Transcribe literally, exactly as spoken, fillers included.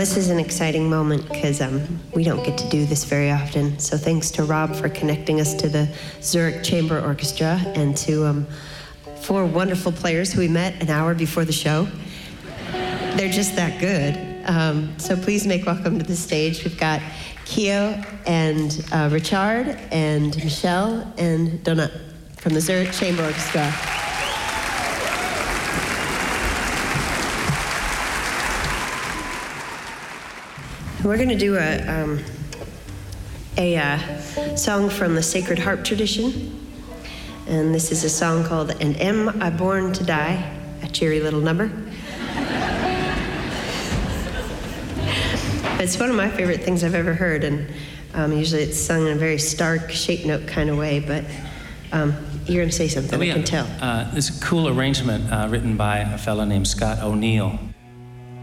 this is an exciting moment because um, we don't get to do this very often. So thanks to Rob for connecting us to the Zurich Chamber Orchestra and to um, four wonderful players who we met an hour before the show. They're just that good. Um, so please make welcome to the stage. We've got Keo and uh, Richard and Michelle and Donna from the Zurich Chamber Orchestra. We're going to do a, um, a uh, song from the Sacred Harp tradition. And this is a song called And Am I Born to Die? A cheery little number. It's one of my favorite things I've ever heard, and um, usually it's sung in a very stark, shape note kind of way, but um, you're going to say something, oh, yeah. I can tell. Uh, this is a cool arrangement uh, written by a fellow named Scott O'Neill.